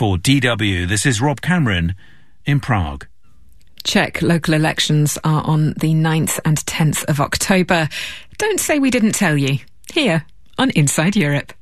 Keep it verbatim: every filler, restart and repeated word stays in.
For D W, this is Rob Cameron in Prague. Czech local elections are on the ninth and tenth of October. Don't say we didn't tell you. Here on Inside Europe.